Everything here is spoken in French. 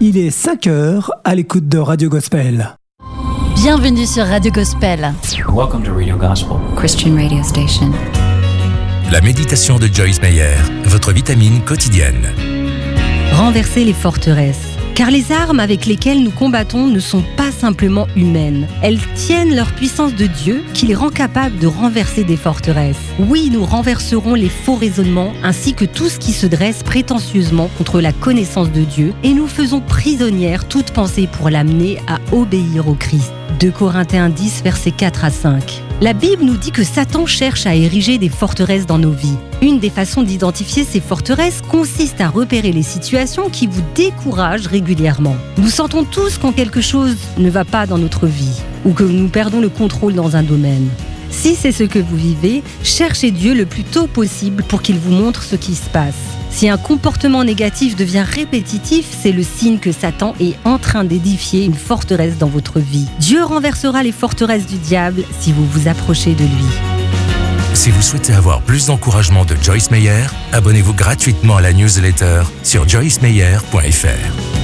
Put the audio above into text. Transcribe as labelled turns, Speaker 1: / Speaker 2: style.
Speaker 1: Il est 5h à l'écoute de Radio Gospel.
Speaker 2: Bienvenue sur Radio Gospel.
Speaker 3: Welcome to Radio Gospel,
Speaker 4: Christian radio station.
Speaker 5: La méditation de Joyce Meyer, votre vitamine quotidienne.
Speaker 6: Renverser les forteresses. Car les armes avec lesquelles nous combattons ne sont pas simplement humaines. Elles tiennent leur puissance de Dieu qui les rend capables de renverser des forteresses. Oui, nous renverserons les faux raisonnements ainsi que tout ce qui se dresse prétentieusement contre la connaissance de Dieu et nous faisons prisonnière toute pensée pour l'amener à obéir au Christ. 2 Corinthiens 10, versets 4 à 5. La Bible nous dit que Satan cherche à ériger des forteresses dans nos vies. Une des façons d'identifier ces forteresses consiste à repérer les situations qui vous découragent régulièrement. Nous sentons tous quand quelque chose ne va pas dans notre vie ou que nous perdons le contrôle dans un domaine. Si c'est ce que vous vivez, cherchez Dieu le plus tôt possible pour qu'il vous montre ce qui se passe. Si un comportement négatif devient répétitif, c'est le signe que Satan est en train d'édifier une forteresse dans votre vie. Dieu renversera les forteresses du diable si vous vous approchez de lui.
Speaker 5: Si vous souhaitez avoir plus d'encouragement de Joyce Meyer, abonnez-vous gratuitement à la newsletter sur joycemeyer.fr.